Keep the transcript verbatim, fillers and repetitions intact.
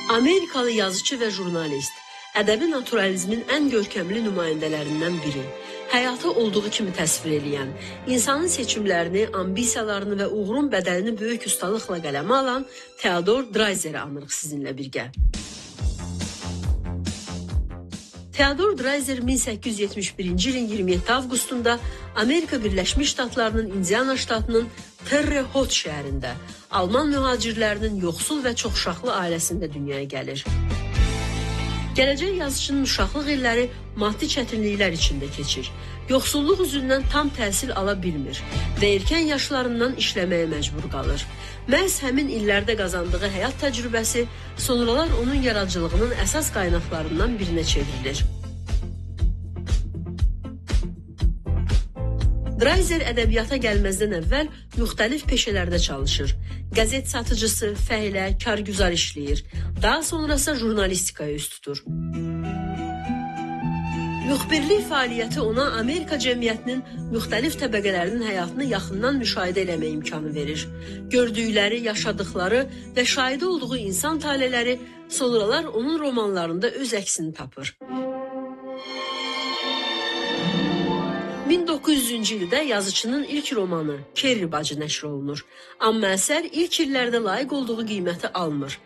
Amerikalı yazıcı və jurnalist, ədəbi naturalizmin ən görkəmli nümayəndələrindən biri, həyatı olduğu kimi təsvir edən, insanın seçimlərini, ambisiyalarını və uğurun bədəlini böyük ustalıqla qələmə alan Theodor Dreiseri anırıq sizinlə birgə. Theodor Dreiser min səkkiz yüz yetmiş birinci ilin iyirmi yeddi avqustunda Amerika Birləşmiş Ştatlarının Indiana ştatının Terre Haute şəhərində Alman mühacirlərinin yoxsul və çoxuşaqlı ailəsində dünyaya gəlir. Gələcək yazıçının uşaqlıq illəri maddi çətinliklər içində keçir. Yoxsulluq üzündən tam təhsil ala bilmir və erkən yaşlarından işləməyə məcbur qalır. Məhz həmin illərdə qazandığı həyat təcrübəsi sonralar onun yaradıcılığının əsas qaynaqlarından birinə çevrilir. Dreiser ədəbiyyata gəlməzdən əvvəl müxtəlif peşələrdə çalışır. Qəzet satıcısı, fəhlə, kargüzar işləyir. Daha sonrası jurnalistikaya üst tutur. Müxbirlik fəaliyyəti ona Amerika cəmiyyətinin müxtəlif təbəqələrinin həyatını yaxından müşahidə eləmə imkanı verir. Gördükləri, yaşadıkları və şahidi olduğu insan taleləri sonralar onun romanlarında öz əksini tapır. min doqquz yüzüncü ildə yazıçının ilk romanı Kerry bacı nəşr olunur. Amma əsər ilk illərdə layiq olduğu qiyməti almır.